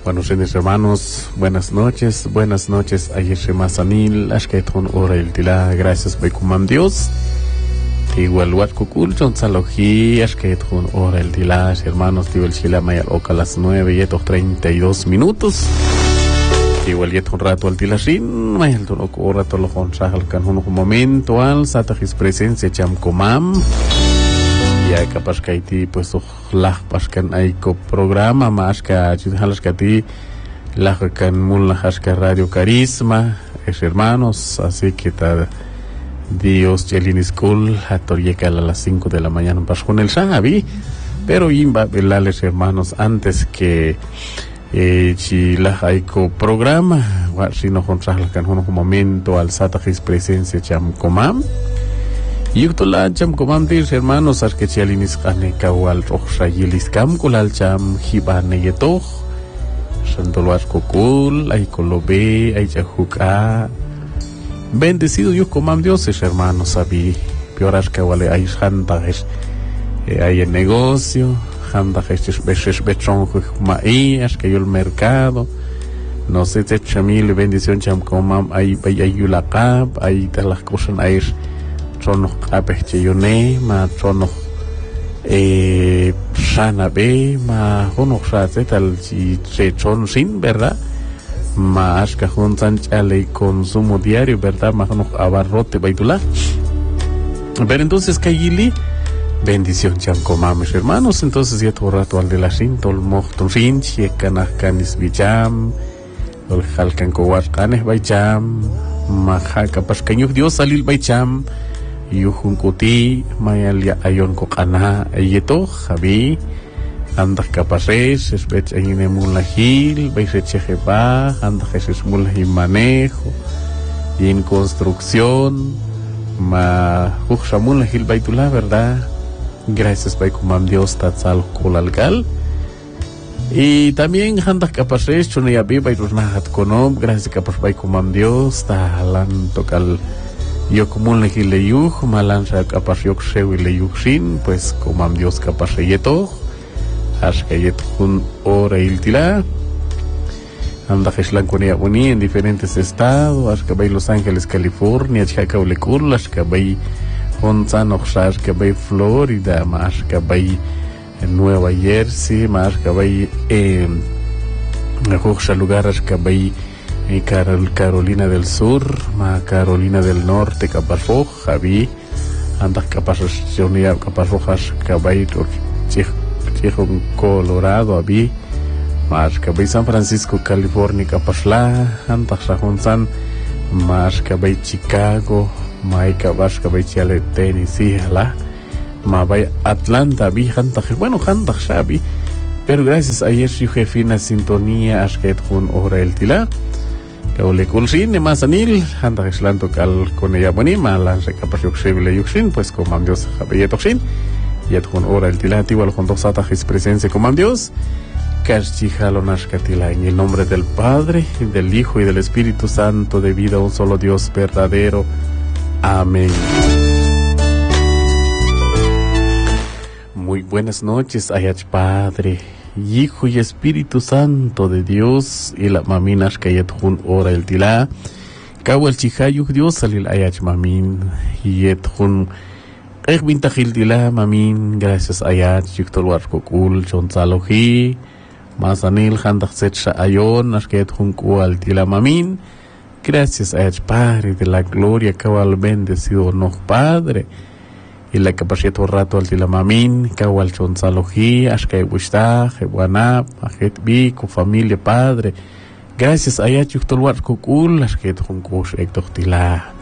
Buenos días, hermanos. Buenas noches. Ayer Masanil, Ashketon Ora el Tila, gracias Bekumam Dios. Igual Wat Kukul, John Saloji, Ashketon Ora el Tila, hermanos, Tío el Chile Mayal Oca las 9:32. Igual un rato al Tilashin, Mayal Tonoco Ora Tolojon Sahal Canun un momento al Satajis presencia Cham Comam. Ya capaz que ti pues lah paskan aiko programa más que halas que ti lah kan mul haska radio carisma es hermanos, así que ta Dios Jelin School atorieka a las 5 de la mañana pas con el Shabi, pero imba velales hermanos antes que si lah aiko programa si no contras kan un momento al satajis presencia cham comam. Yuktola cham comandis hermanos as que chialinis kane kawal rohsa yilis kam kulal cham hibane yetoh santoloas kokul ay kolobe ay chahuka bendecido yo comam dioses hermanos abi pioras kawale ay handages hay el negocio handages beses betron mai as que yo el mercado no sé te chamil bendición cham comam ay yulakab ay de las cosas ay trono apeche yone ma trono sana be ma hono sate tal si se tron sin verdad más que juntan chale consumo diario verdad más hono abarrote baitula pero entonces kayili bendición cham comamos hermanos entonces ya todo rato al de la sin tol mohtun fin chekanas canis bicham ol halkan ko warkanes baicham ma haka pascaño Dios salil baicham yuhun kuti mayal ayon ko kana ayeto habi andak kapases esbet ayine mulahil baise chejeba andak es mulahi manejo y en construcción ma huksa mulahil baitullah verdad gracias baikumam Dios tatsal kolalgal y también andak kapases chune yabi baitus nahat konom gracias kapas baikumam Dios tahalan tokal yo como le yuj malanza capaz yo creo le yujin pues como am Dios capaz yeto hasta yet un hora il tila anda geslan con ella boni en diferentes estados hasta bay Los Ángeles California chica le curla hasta bay Onzano hasta bay Florida más que bay en Nueva Jersey más que bay en muchos lugares que bay Carolina del Sur, Carolina del Norte, Caparfoj, Javi, andas capaces de unir Caparfojas, Caballo, Chico, Colorado, Avi, más Cabay San Francisco, California, Capasla, andas Sajunsan, más Cabay Chicago, May Cabas, Cabay Chale, Tennessee, Hala, Mabay Atlanta, Avi, Hantaj, bueno, Hantaj, Xavi, pero gracias a ayer su jefina sintonía, Ashket con Ora el Tila. Ole kulsin de masanil anda geslanto cal con ella bonima la recapaz yuxibile yuxin pues como Dios jabe toxin y con hora el tilati igual con dos atajes presencia como Dios cachijalonas catila en el nombre del Padre y del Hijo y del Espíritu Santo de vida un solo Dios verdadero. Amén. Muy buenas noches, Ayach Padre, Hijo y Espíritu Santo de Dios y la maminas que yet hun ora el tila kawal chihayu Dios salil ayach mamin yet hun bintajil tila mamin gracias ayach yuktor warkokul chonsaloji masanil handak setcha ayon asket hun kual tila mamin gracias ayach Padre de la gloria kawal bendecido no Padre y la capacidad todo rato al tilamamin, kawal chonsaloji, ashkay bushta, jebuana, ajet bi, con familia, padre. Gracias a yachuk tolwar kukul, ashket junkush ektok tila.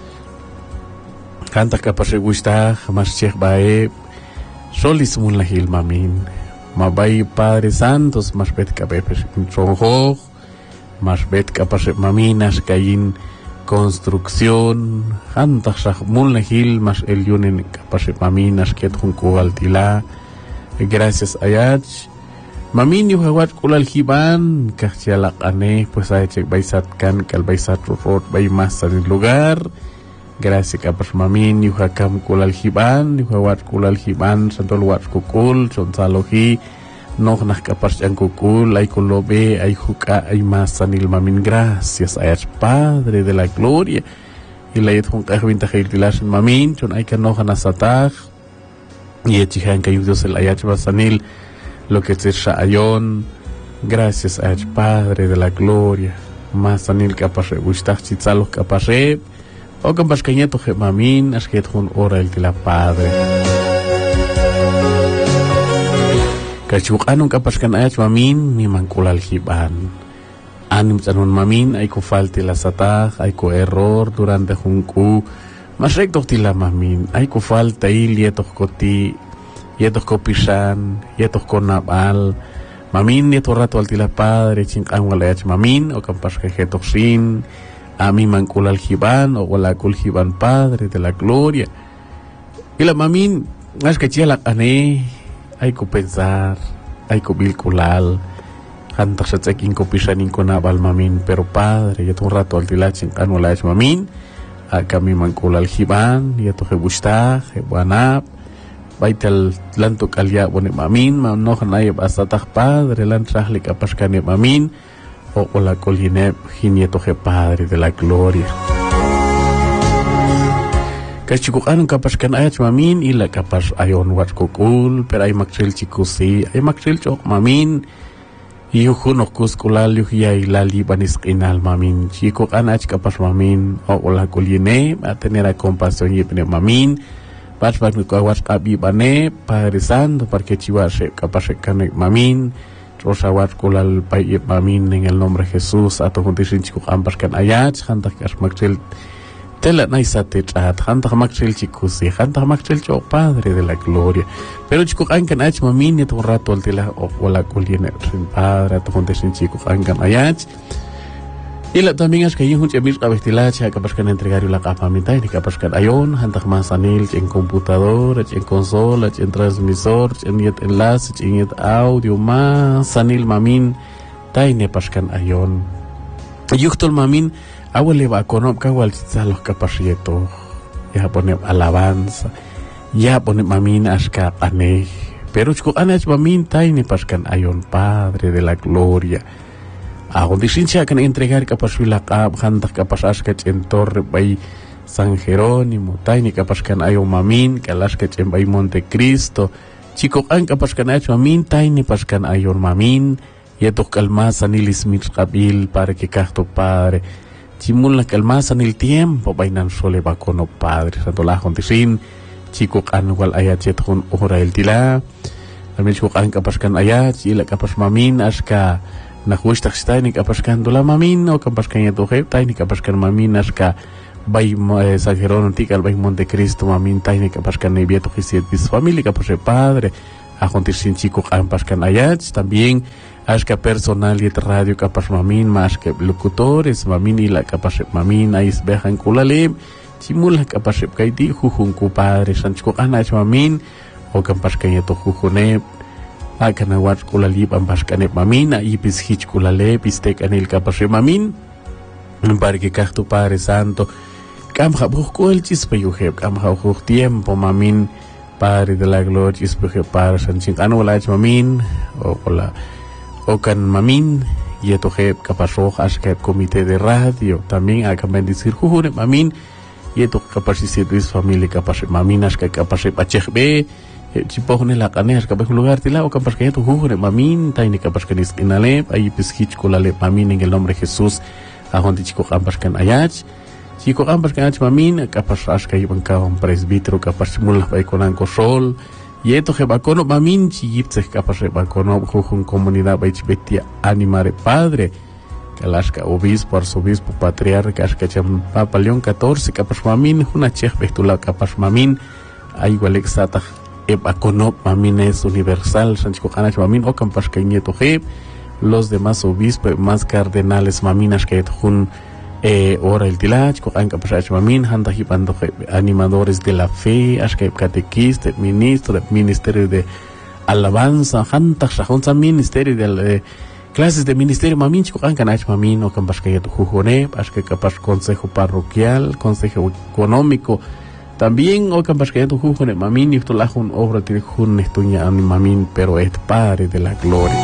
Kanta capacidad bushta, mas chech bae, solis mulahil mamin. Mabay Padre Santos, mas bet kapepes tronjo, mas bet capacidad maminas kayin construcción hantaxaj mulnehil más el yunen capaz maminas que tunku altila gracias ayach mamin yu hawat kulal hiban kachala ane pues ayach baisat kan kal baisat rot bay mas en lugar gracias capaz mamin yu hakam kulal hiban yu hawat kulal hiban santol wat kukul chonsalohi no nas kapas yankukul ay kulobe ay juka ay masanil mamin gracias ayach Padre de la gloria y la yet junta winta khiltilash mamin chon ay kanoja nasatag y echihan kay Dios el ayach masanil lo que se ayon gracias ayach Padre de la gloria masanil kapas rebustach chitzalo kapas o kapas kañeto je mamin asket jun ora el tila Padre Kachuk anong kapaskan ayat mamin ni mangkulal hiban. Anim tanun mamin ay ko falte la satah, ay ko error durante hunku. Mas rekto tila mamin, ay ko falta il yetok koti, yetok ko pisan, yetok ko nabal. Mamin yeto rato al tila Padre, chingkang wala ayat mamin, o kapaska hetok sin, ami mangkulal hiban, o wala kul hiban Padre de la gloria. Ila mamin, ngas kacilak ane, ay ko pensar, ay ko bilkulal, hantak sa tseking ko pisanin ko nabal mamin, pero Padre, yatong rato al tilaching wala es mamin, kami mangkulal hiban, yato hebusta, hebuanap, baital lanto kalya bone mamin, mamnohan ayab asatak Padre, lantrahlik apaskane mamin, o wala kolinep, hinyeto he Padre de la gloria. Kachikukan kapas kan ayat mamin ila kapas ayon wat kukul per ay maksil chikusi ay maksil chok mamin yuhun okus kulal yuhyay lali banis kinal mamin chikukan ayat kapas mamin o ola kuline atenera compasión yipne mamin pas kawas kabi bane parisan porque chiwase kapas kanek mamin rosa wat kulal pay mamin en el nombre de Jesús ato juntisin chikukan pas kan ayat hantak kas maksil Tela naisate chat, hantak maksil chikusi, hantak maksil chok Padre de la gloria. Pero chikuk angkan ach mamin yatong rato al tila o wala kuliene rin Padre, ato kontesin chikuk angkan ayach. Ila también as kayin hun chabir kabestila cha kapaskan entregar la kapamintay ni kapaskan ayon, hantak masanil en computador, en consola, en transmisor, en yet enlace, en yet audio, masanil mamin, tay ne paskan ayon. Yuktol mamin, awal va konop kawal los capasieto ya pone alabanza ya pone mamin aska ane pero chko anas mamin taini paskan ayon Padre de la gloria a donde sincha kan entregar capasuila kap handak kapas aska entor bay San Jerónimo taini kapaskan ayon mamin kalaska bay Monte Cristo chiko an kapaskan ayon mamin taini paskan ayon mamin yetok kalmasa nilis mit qabil para que kahto Padre Chimula calmasan el tiempo, bainan sole bacono Padre, santo la jontisin, chico anual ayat con ora el tila, al chico an kapaskan ayat, y la kapas mamin, aska, na huestak stein, kapaskan dola mamin, o kapaskan yatoje, taini kapaskan mamin, aska, bay San Jerónimo, tikal bay Monte Cristo, mamin, taini kapaskan nebieto, gisiet bis familia, kapase Padre, a jontisin chico an paskan ayat, también, Aska personal y radio kapas mamin más que locutores mamin y la kapas mamin ais bejan kulale chimula kapas kaiti jujun ku Padre sanchko anach mamin o kapas kayeto jujune akana wat kulali pampas kanep mamin ipis hich kulale pistek anil kapas mamin para que kahtu Padre Santo kamha busco el chispayuhe kamha juj tiempo mamin Padre de la gloria chispayuhe Padre sanchin anulach mamin o la Okan mamin yeto heb kapasok aska comité de radio también akan bendecir jujure mamin yeto kapasisir dis familia kapas mamin aska kapas pachbe chipone la kanes kapas lugar tila o kapas yeto jujure mamin taini kapas kanis inale ay piskich kolale mamin en el nombre de Jesús a honti chico kapas kan ayach chico kapas kan ayach mamin kapas aska iban ka un presbítero kapas mulah bay konan ko sol Yeto jebacono mamin chiyipse kapas jebacono jujun comunidad baichbetia animare Padre kalaska obispo arzobispo patriarca askacham Papa León 14 kapas mamin una chej betula kapas mamin ay walexata ebacono mamin es universal sanchko kanach mamin o kampas kañeto jeb los demás obispos más cardenales maminas que jun ora el tilach ko an kapasach mamin handa hipando animadores de la fe askep catequista ministerio de alabanza handa shahonza ministerio de clases de ministerio mamin ko an kanach mamin o kampas kayet jujone aske kapas consejo parroquial consejo económico También o campas que tu jujun mamin y tu la jun obra te jun estuña an mamin pero es Padre de la gloria.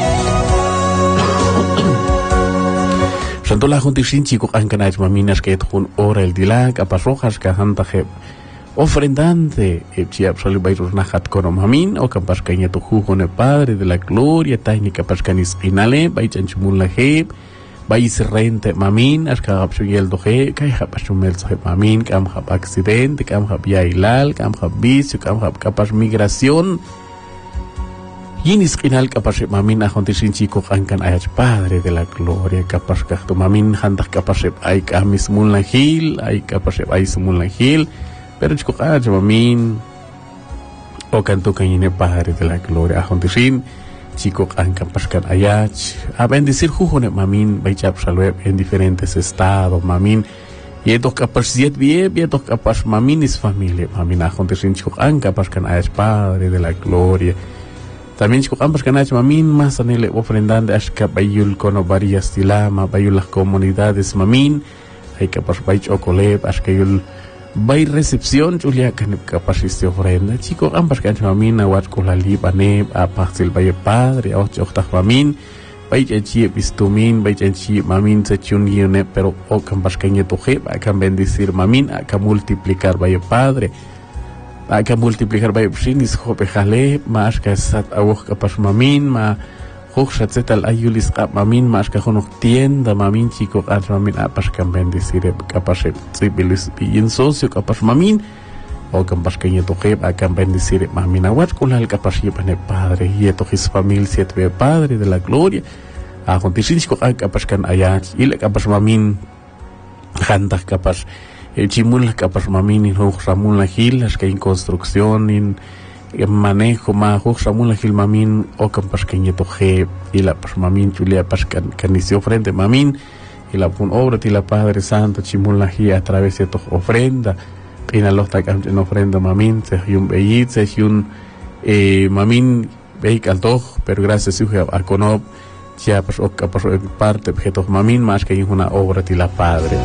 Santo la jun tishin chico ancanach maminas que jun ora el dilag a pasrojas que hanta je ofrendante chi absolu bairus nahat kono mamin o campas que tu jujun el Padre de la gloria técnica pascanis finale baichan chumul la je Bais rente mamin aska absuyel dohe kai hapasumel sohe mamin kam hap accidente kam hap yailal kam hap vicio kam hap kapas migración yinis kinal kapas mamin ahontisin chico ankan ayach Padre de la gloria kapas kahtu mamin handak kapas ay kamis mulahil ay kapas ay mulahil pero chico ayach mamin o kantu kanyine Padre de la gloria ahontisin chico ankan paskan ayach a bendecir jujone mamin baichap salve en diferentes estados mamin y estos capas bien estos capas mamin es familia mamin ajonte sin chico ankan paskan ayach Padre de la gloria también chico ankan paskan ayach mamin más anele ofrendando ashka bayul kono varias tilama bayul las comunidades mamin hay capas baich okoleb ashka yul Bay recepción Julia kan kapasiste ofrenda chico ambas kan mamin awat ko lali bane apaksil bay Padre o chokta mamin bay chi bistumin bay chi mamin se chunione pero o ambas kan yetoje akan bendecir mamin akan multiplicar bay Padre akan multiplicar bay sinis jope jale mas ka sat awok kapas mamin ma Hoxat zetal ayulis qap mamin mas ka honok tienda mamin chico at mamin apas kan bendecir kapas civilis bien socio kapas mamin o kapas kan yeto kheb akan bendecir mamin awat kulal kapas yepane Padre yeto his familia siete Padre de la gloria a kontisin chico kapas kan ayat ile kapas mamin handak kapas chimul kapas mamin in hoxamul la hil as que en construcción in manejo ma hoxamul la hil mamin o kampas kenyeto je y la pas mamin chulia pas canicio frente mamin y la pun obra ti la Padre Santo chimul la hi a través de tu ofrenda en los takam en ofrenda mamin se yun beit se yun mamin beik al toj pero gracias a conob ya pas o kapas parte objeto mamin más que una obra ti la Padre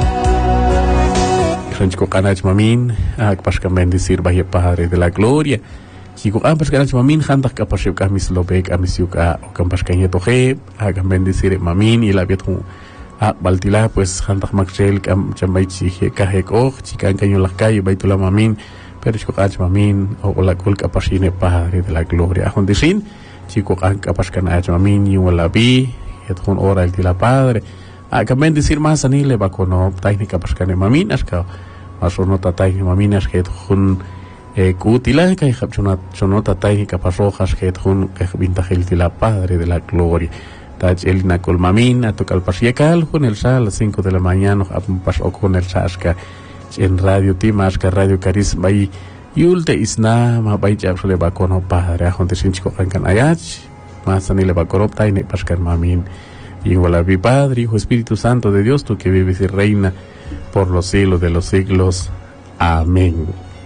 Chico kanach mamin pas kan bendecir baye Padre de la gloria chico pas kanach mamin handak kapas kamis lobek amis yuka o kan pas kan yeto je kan bendecir mamin y la vietu baltila pues handak maxel kam chambay chi ka heko chikan kanyo la calle baitula mamin pero chico kanach mamin o la kul kapasine Padre de la gloria hondisin chico kapas kanach mamin y wala bi yetun ora el de la Padre kan bendecir más anile ba kono técnica pas kan mamin aska masonota tay maminas que hun kutila que sonota tay kapasrojas que hun que vintajel de la Padre de la gloria tach elina kol mamin a tocar pasiekal con el sal a las 5 de la mañana pasó con el saska en radio timaska radio carisma y yulte isna ma baicha sole ba kono Padre a honte sinchko kan ayach más ani le ba korop tay ne paskan mamin y igual mi Padre Hijo Espíritu Santo de Dios tú que vives y reina por los siglos de los siglos. Amén.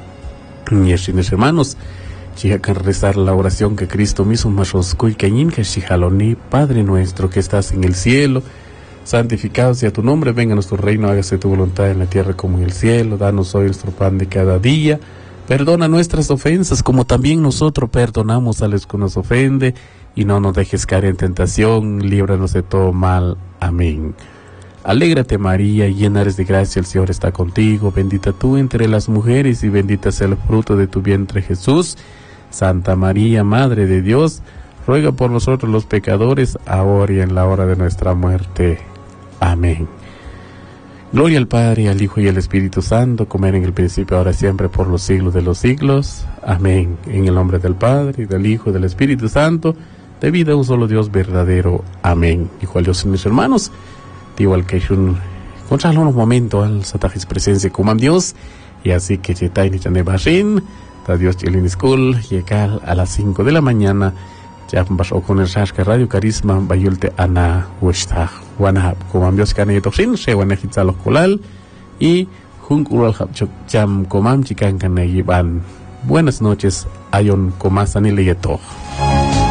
Y así, mis hermanos, chica can rezar la oración que Cristo mismo masosco y cañín que shijaloni, Padre nuestro que estás en el cielo, santificado sea tu nombre, venga nuestro reino, hágase tu voluntad en la tierra como en el cielo, danos hoy nuestro pan de cada día, perdona nuestras ofensas como también nosotros perdonamos a los que nos ofende, y no nos dejes caer en tentación, líbranos de todo mal. Amén. Alégrate María, llena eres de gracia, el Señor está contigo, bendita tú entre las mujeres y bendita sea el fruto de tu vientre Jesús. Santa María, Madre de Dios, ruega por nosotros los pecadores, ahora y en la hora de nuestra muerte. Amén. Gloria al Padre, al Hijo y al Espíritu Santo, como era en el principio, ahora siempre, por los siglos de los siglos. Amén. En el nombre del Padre, y del Hijo y del Espíritu Santo, de vida un solo Dios verdadero. Amén. Hijo de Dios, mis hermanos, igual que un contra unos momentos al satajis presencia como Dios, y así que chetai ni chane bashin, ta Dios chilin school, llegar a las 5 de la mañana, ya pasó con el Shashka Radio Carisma, bayulte ana wishta, wana como Dios kane toxin, se wana hitzalo kolal, y junkural hapchok jam komam chikan kane yiban. Buenas noches, ayon komasani leyeto.